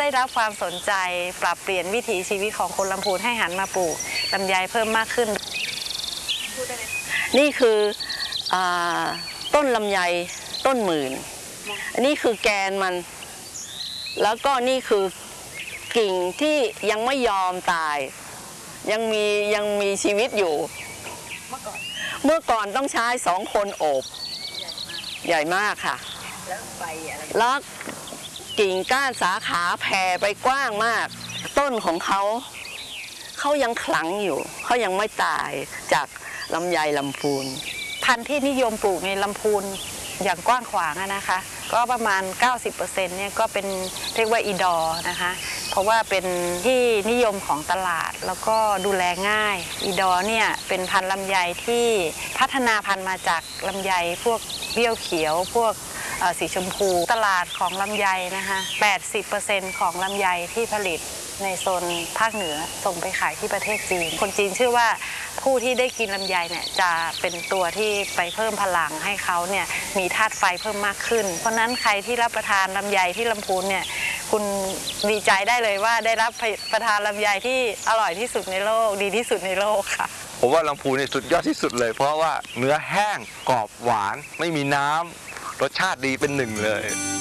ได้รับความสนใจปรับเปลี่ยนวิถีชีวิตของคนลำพูนให้หันมาปลูกลำไยเพิ่มมากขึ้นนี่คือต้นลำไยต้นหมื่นอันนี้คือแกนมันแล้วก็นี่คือกิ่งที่ยังไม่ยอมตายยังมีชีวิตอยู่เมื่อก่อนต้องใช้2 คนโอบใหญ่มากค่ะแล้วกิ่งก้านสาขาแผ่ไปกว้างมากต้นของเขายังขลังอยู่เขายังไม่ตายจากลำไยลำพูนพันธุ์ที่นิยมปลูกในลำพูนอย่างกว้างขวางนะคะก็ประมาณ 90% เนี่ยก็เป็นเรียกว่าอีดอนะคะเพราะว่าเป็นที่นิยมของตลาดแล้วก็ดูแลง่ายอีดอเนี่ยเป็นพันธุ์ลำไยที่พัฒนาพันธุ์มาจากลำไยพวกเบี้ยวเขียวพวกสีชมพูตลาดของลำไยนะคะ 80% ของลำไยที่ผลิตในโซนภาคเหนือส่งไปขายที่ประเทศจีนคนจีนเชื่อว่าผู้ที่ได้กินลำไยเนี่ยจะเป็นตัวที่ไปเพิ่มพลังให้เขาเนี่ยมีธาตุไฟเพิ่มมากขึ้นเพราะนั้นใครที่รับประทานลำไยที่ลำพูนเนี่ยคุณดีใจได้เลยว่าได้รับประทานลำไยที่อร่อยที่สุดในโลกดีที่สุดในโลกค่ะผมว่าลำพูนนี่สุดยอดที่สุดเลยเพราะว่าเนื้อแห้งกรอบหวานไม่มีน้ำรสชาติดีเป็นหนึ่งเลย